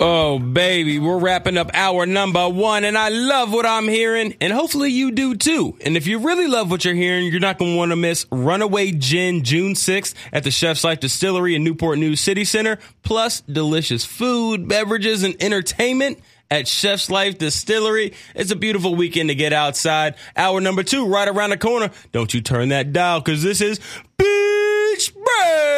Oh, baby, we're wrapping up hour number 1, and I love what I'm hearing, and hopefully you do too. And if you really love what you're hearing, you're not going to want to miss Runaway Gin June 6th at the Chef's Life Distillery in Newport News City Center, plus delicious food, beverages, and entertainment at Chef's Life Distillery. It's a beautiful weekend to get outside. Hour number 2 right around the corner. Don't you turn that dial, because this is Beach Break!